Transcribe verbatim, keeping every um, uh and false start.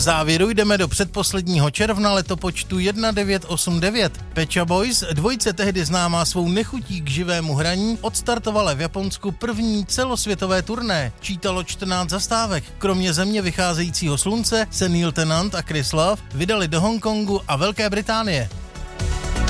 závěru jdeme do předposledního června letopočtu jedna devět osm devět. Pet Shop Boys, dvojice tehdy známá svou nechutí k živému hraní, odstartovala v Japonsku první celosvětové turné. Čítalo čtrnáct zastávek. Kromě země vycházejícího slunce se Neil Tennant a Chris Love vydali do Hongkongu a Velké Británie.